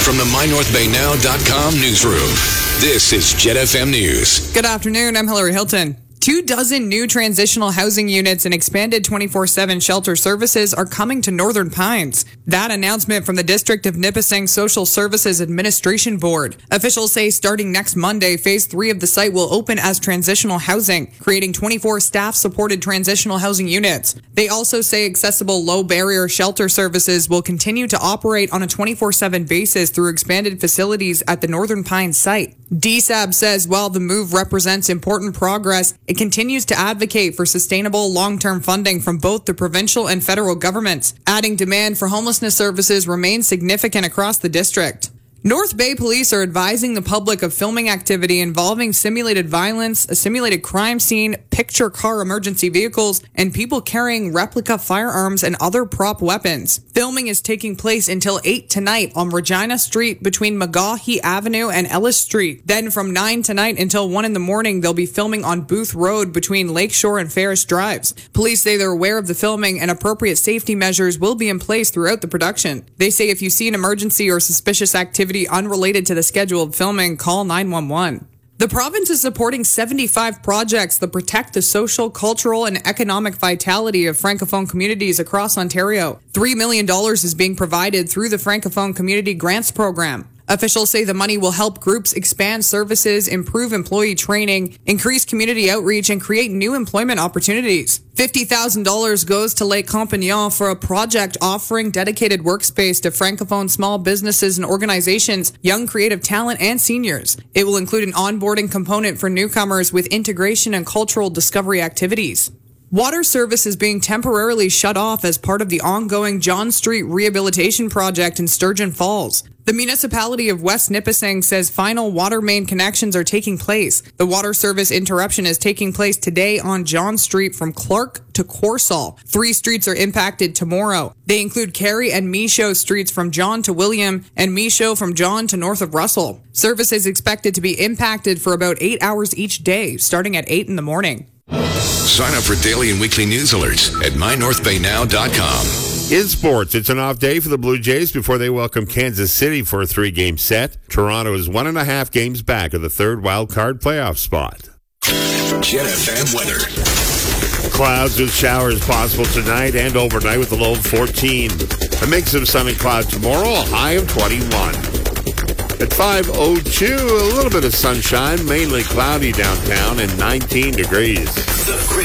From the MyNorthBayNow.com newsroom, this is Jet FM News. Good afternoon, I'm Hillary Hilton. 24 new transitional housing units and expanded 24/7 shelter services are coming to Northern Pines. That announcement from the District of Nipissing Social Services Administration Board. Officials say starting next Monday, Phase 3 of the site will open as transitional housing, creating 24 staff-supported transitional housing units. They also say accessible low-barrier shelter services will continue to operate on a 24/7 basis through expanded facilities at the Northern Pines site. DSAB says while the move represents important progress, it continues to advocate for sustainable long-term funding from both the provincial and federal governments, adding demand for homelessness services remains significant across the district. North Bay Police are advising the public of filming activity involving simulated violence, a simulated crime scene, picture car emergency vehicles, and people carrying replica firearms and other prop weapons. Filming is taking place until 8 tonight on Regina Street between McGaughy Avenue and Ellis Street. Then from 9 tonight until 1 in the morning, they'll be filming on Booth Road between Lakeshore and Ferris Drives. Police say they're aware of the filming and appropriate safety measures will be in place throughout the production. They say if you see an emergency or suspicious activity unrelated to the scheduled filming, call 911. The province is supporting 75 projects that protect the social, cultural, and economic vitality of Francophone communities across Ontario. $3 million is being provided through the Francophone Community Grants Program. Officials say the money will help groups expand services, improve employee training, increase community outreach, and create new employment opportunities. $50,000 goes to Lake Compagnon for a project offering dedicated workspace to Francophone small businesses and organizations, young creative talent, and seniors. It will include an onboarding component for newcomers with integration and cultural discovery activities. Water service is being temporarily shut off as part of the ongoing John Street Rehabilitation Project in Sturgeon Falls. The municipality of West Nipissing says final water main connections are taking place. The water service interruption is taking place today on John Street from Clark to Corsall. 3 streets are impacted tomorrow. They include Carey and Michaud streets from John to William and Michaud from John to north of Russell. Service is expected to be impacted for about 8 hours each day, starting at 8 in the morning. Sign up for daily and weekly news alerts at MyNorthBayNow.com. In sports, it's an off day for the Blue Jays before they welcome Kansas City for a 3-game set. Toronto is 1.5 games back of the third wild card playoff spot. Jet FM weather. Clouds with showers possible tonight and overnight with a low of 14. A mix of sun and cloud tomorrow, a high of 21. At 5:02, a little bit of sunshine, mainly cloudy downtown, and 19 degrees. The